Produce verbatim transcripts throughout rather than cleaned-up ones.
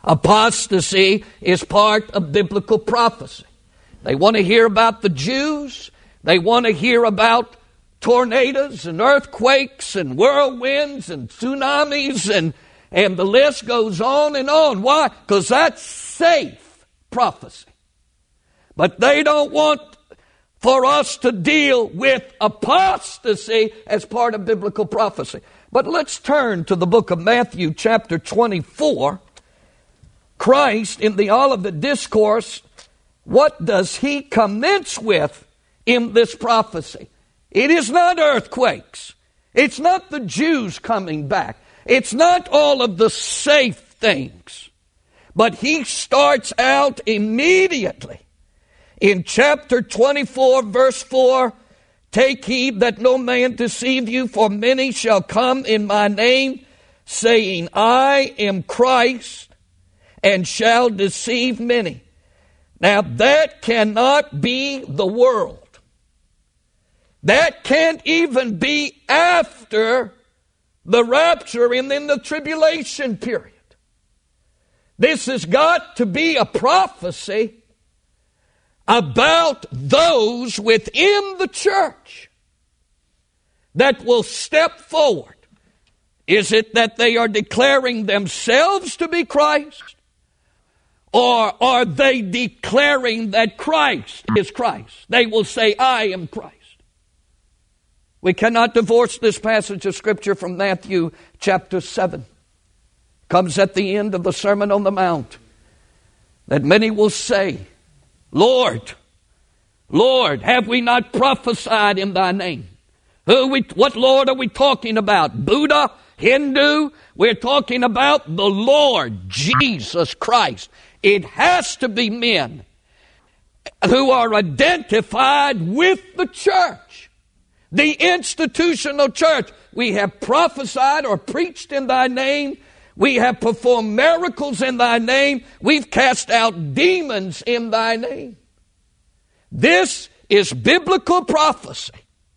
Apostasy is part of biblical prophecy. They want to hear about the Jews. They want to hear about tornadoes and earthquakes and whirlwinds and tsunamis, and, and the list goes on and on. Why? Because that's safe prophecy. But they don't want for us to deal with apostasy as part of biblical prophecy. But let's turn to the book of Matthew chapter twenty-four. Christ in the Olivet Discourse, what does he commence with in this prophecy? It is not earthquakes. It's not the Jews coming back. It's not all of the safe things. But he starts out immediately in chapter twenty-four, verse four, take heed that no man deceive you, for many shall come in my name, saying, I am Christ, and shall deceive many. Now that cannot be the world. That can't even be after the rapture and in the tribulation period. This has got to be a prophecy about those within the church that will step forward. Is it that they are declaring themselves to be Christ? Or are they declaring that Christ is Christ? They will say, I am Christ. We cannot divorce this passage of Scripture from Matthew chapter seven. It comes at the end of the Sermon on the Mount, that many will say, Lord, Lord, have we not prophesied in thy name? Who we, what Lord are we talking about? Buddha? Hindu? We're talking about the Lord Jesus Christ. It has to be men who are identified with the church, the institutional church. We have prophesied or preached in thy name. We have performed miracles in thy name. We've cast out demons in thy name. This is biblical prophecy,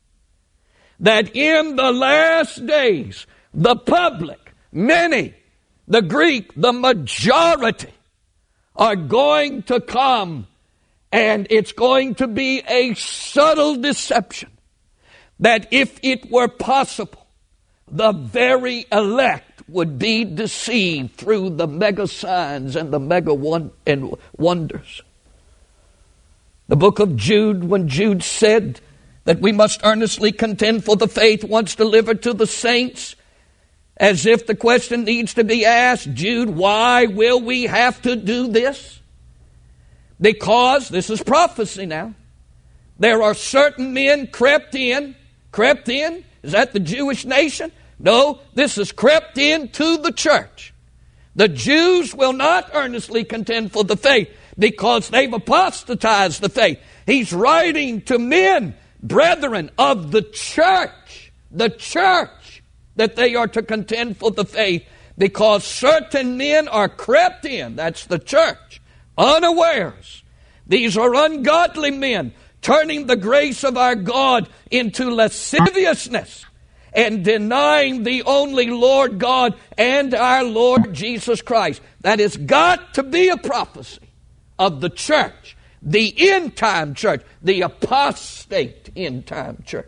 that in the last days, the public, many, the Greek, the majority, are going to come, and it's going to be a subtle deception that if it were possible, the very elect would be deceived through the mega signs and the mega one and wonders. The book of Jude, when Jude said that we must earnestly contend for the faith once delivered to the saints, as if the question needs to be asked, Jude, why will we have to do this? Because, this is prophecy now, there are certain men crept in, crept in, is that the Jewish nation? No, this is crept into the church. The Jews will not earnestly contend for the faith because they've apostatized the faith. He's writing to men, brethren of the church, the church, that they are to contend for the faith because certain men are crept in, that's the church, unawares. These are ungodly men turning the grace of our God into lasciviousness and denying the only Lord God and our Lord Jesus Christ. That has got to be a prophecy of the church, the end-time church, the apostate end-time church.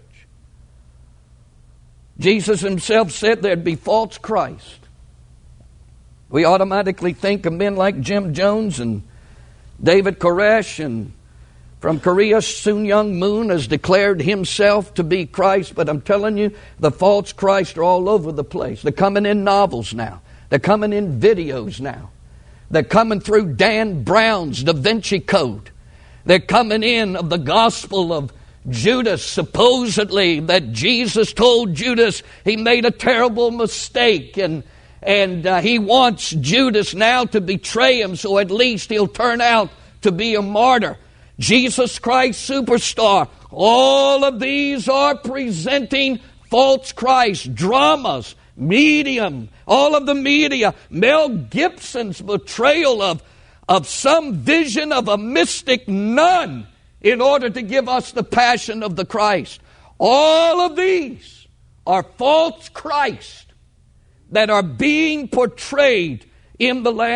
Jesus himself said there'd be false Christ. We automatically think of men like Jim Jones and David Koresh, and from Korea, Sun Young Moon has declared himself to be Christ. But I'm telling you, the false Christ are all over the place. They're coming in novels now. They're coming in videos now. They're coming through Dan Brown's Da Vinci Code. They're coming in of the gospel of Judas, supposedly that Jesus told Judas he made a terrible mistake, and and uh, he wants Judas now to betray him, so at least he'll turn out to be a martyr. Jesus Christ Superstar. All of these are presenting false Christ dramas, medium, all of the media. Mel Gibson's portrayal of of some vision of a mystic nun in order to give us the passion of the Christ. All of these are false Christ that are being portrayed in the last